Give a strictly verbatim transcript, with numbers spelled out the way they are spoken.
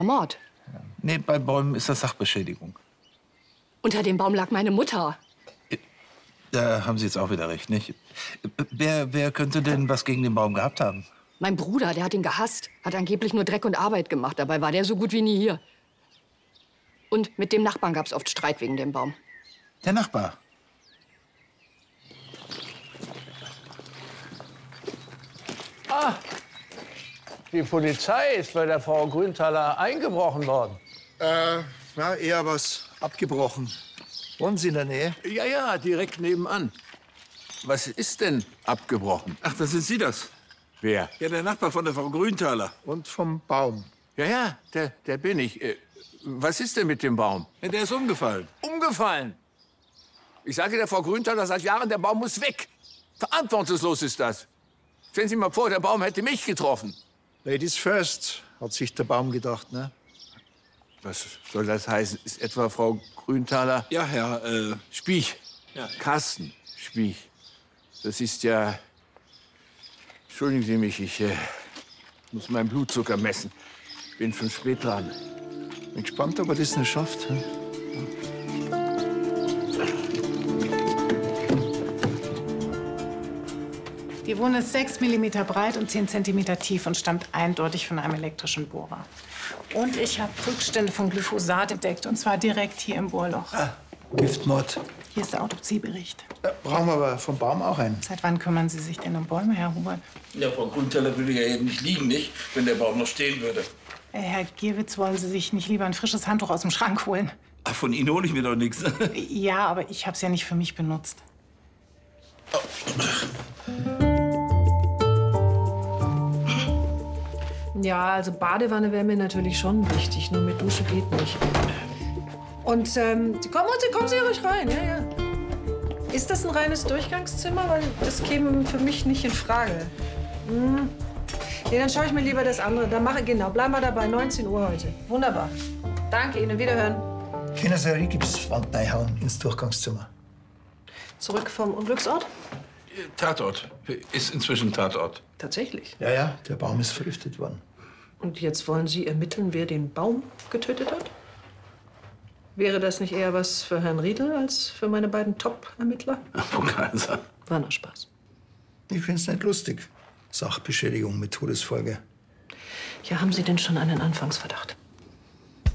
Mord. Nee, bei Bäumen ist das Sachbeschädigung. Unter dem Baum lag meine Mutter. Da haben Sie jetzt auch wieder recht, nicht? Wer, wer könnte denn was gegen den Baum gehabt haben? Mein Bruder, der hat ihn gehasst. Hat angeblich nur Dreck und Arbeit gemacht. Dabei war der so gut wie nie hier. Und mit dem Nachbarn gab's oft Streit wegen dem Baum. Der Nachbar? Ah, die Polizei ist bei der Frau Grüntaler eingebrochen worden. Äh, ja, eher was abgebrochen. Wohnen Sie in der Nähe? Ja, ja, direkt nebenan. Was ist denn abgebrochen? Ach, da sind Sie das. Wer? Ja, der Nachbar von der Frau Grüntaler. Und vom Baum. Ja, ja, der, der bin ich. Äh, was ist denn mit dem Baum? Ja, der ist umgefallen. Umgefallen. Ich sage der Frau Grüntaler seit Jahren, der Baum muss weg. Verantwortungslos ist das. Stellen Sie mal vor, der Baum hätte mich getroffen. Ladies first, hat sich der Baum gedacht, ne? Was soll das heißen? Ist etwa Frau Grüntaler? Ja, Herr, äh... Spiech. Ja. Carsten Spiech. Das ist ja... Entschuldigen Sie mich, ich äh, muss meinen Blutzucker messen. Bin schon spät dran. Bin gespannt, ob er das noch schafft. Hm? Die Wunde ist sechs Millimeter breit und zehn Zentimeter tief und stammt eindeutig von einem elektrischen Bohrer. Und ich habe Rückstände von Glyphosat entdeckt, und zwar direkt hier im Bohrloch. Ah, Giftmord. Hier ist der Autopsiebericht. Ja, brauchen wir aber vom Baum auch einen. Seit wann kümmern Sie sich denn um Bäume, Herr Hubert? Ja, Frau Grüntaler würde ja eben nicht liegen, nicht? Wenn der Baum noch stehen würde. Äh, Herr Gierwitz, wollen Sie sich nicht lieber ein frisches Handtuch aus dem Schrank holen? Ach, von Ihnen hole ich mir doch nichts. Ja, aber ich habe es ja nicht für mich benutzt. Ja, also Badewanne wäre mir natürlich schon wichtig, nur mit Dusche geht nicht. Und ähm, kommen Sie, kommen Sie ruhig rein, ja, ja. Ist das ein reines Durchgangszimmer? Weil das käme für mich nicht in Frage. Hm. Nee, dann schaue ich mir lieber das andere. Dann mache genau, bleiben wir dabei, neunzehn Uhr heute. Wunderbar. Danke Ihnen, wiederhören. Können Sie eine Gipswand reinhauen ins Durchgangszimmer? Zurück vom Unglücksort? Tatort. Ist inzwischen Tatort. Tatsächlich. Ja, ja, der Baum ist vergiftet worden. Und jetzt wollen Sie ermitteln, wer den Baum getötet hat? Wäre das nicht eher was für Herrn Riedel als für meine beiden Top-Ermittler? Kaiser. War nur Spaß. Ich find's nicht lustig. Sachbeschädigung mit Todesfolge. Ja, haben Sie denn schon einen Anfangsverdacht?